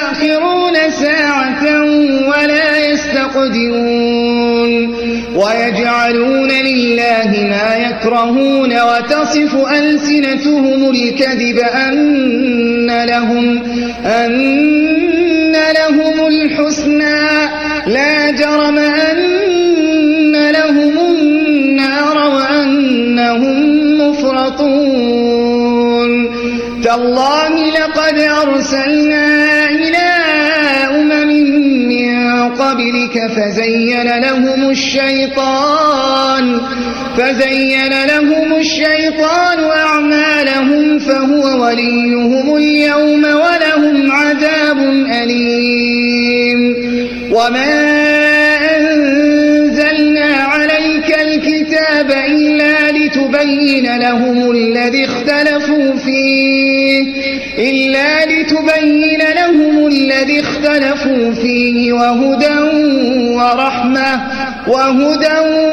يستأخرون ساعة ولا يستقدمون ويجعلون لله ما يكرهون وتصف ألسنتهم الكذب أن لهم الحسنى لا جرم أن لهم النار وأنهم مفرطون تالله لقد أرسلنا إلى أمم من قبلك فزين لهم الشيطان أعمالهم فهو وليهم اليوم ولهم عذاب أليم وما أنزلنا عليك الكتاب إلا لتبين لهم الذي اختلفوا فيه وهدى